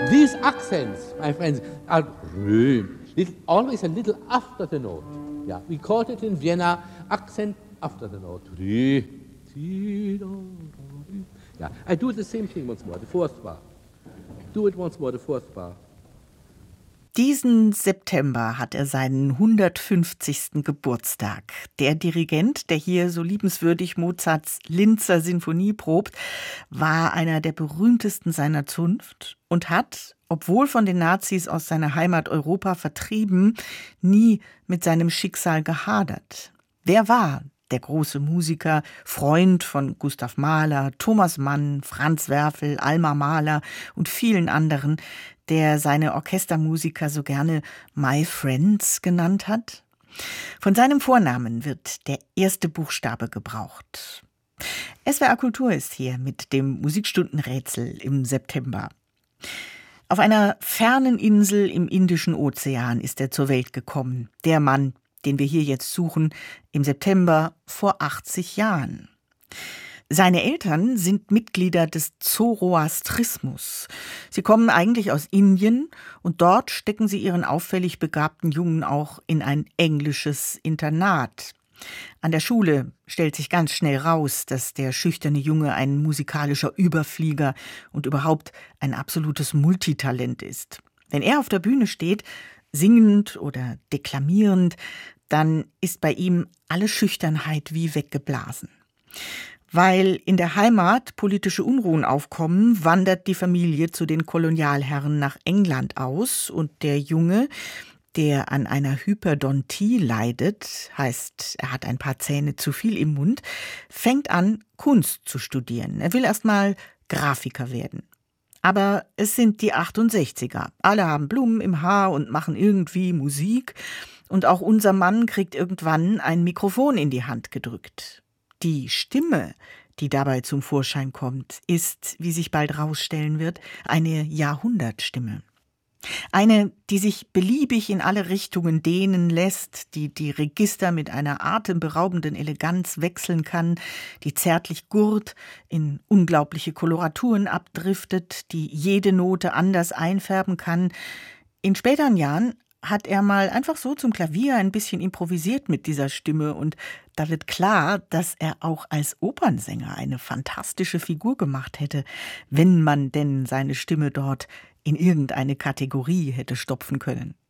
These accents, my friends, are always a little after the note. Yeah, we called it in Vienna accent after the note. Yeah, I do the same thing once more, the fourth bar. Do it once more, the fourth bar. Diesen September hat er seinen 150. Geburtstag. Der Dirigent, der hier so liebenswürdig Mozarts Linzer Sinfonie probt, war einer der berühmtesten seiner Zunft und hat, obwohl von den Nazis aus seiner Heimat Europa vertrieben, nie mit seinem Schicksal gehadert. Wer war der große Musiker, Freund von Gustav Mahler, Thomas Mann, Franz Werfel, Alma Mahler und vielen anderen, der seine Orchestermusiker so gerne My Friends genannt hat? Von seinem Vornamen wird der erste Buchstabe gebraucht. SWR Kultur ist hier mit dem Musikstundenrätsel im September. Auf einer fernen Insel im Indischen Ozean ist er zur Welt gekommen. Der Mann, den wir hier jetzt suchen, im September vor 80 Jahren. Seine Eltern sind Mitglieder des Zoroastrismus. Sie kommen eigentlich aus Indien und dort stecken sie ihren auffällig begabten Jungen auch in ein englisches Internat. An der Schule stellt sich ganz schnell raus, dass der schüchterne Junge ein musikalischer Überflieger und überhaupt ein absolutes Multitalent ist. Wenn er auf der Bühne steht, singend oder deklamierend, dann ist bei ihm alle Schüchternheit wie weggeblasen. Weil in der Heimat politische Unruhen aufkommen, wandert die Familie zu den Kolonialherren nach England aus und der Junge, der an einer Hyperdontie leidet, heißt, er hat ein paar Zähne zu viel im Mund, fängt an, Kunst zu studieren. Er will erst mal Grafiker werden. Aber es sind die 68er. Alle haben Blumen im Haar und machen irgendwie Musik. Und auch unser Mann kriegt irgendwann ein Mikrofon in die Hand gedrückt. Die Stimme, die dabei zum Vorschein kommt, ist, wie sich bald rausstellen wird, eine Jahrhundertstimme. Eine, die sich beliebig in alle Richtungen dehnen lässt, die die Register mit einer atemberaubenden Eleganz wechseln kann, die zärtlich gurt, in unglaubliche Koloraturen abdriftet, die jede Note anders einfärben kann. In späteren Jahren hat er mal einfach so zum Klavier ein bisschen improvisiert mit dieser Stimme und da wird klar, dass er auch als Opernsänger eine fantastische Figur gemacht hätte, wenn man denn seine Stimme dort in irgendeine Kategorie hätte stopfen können.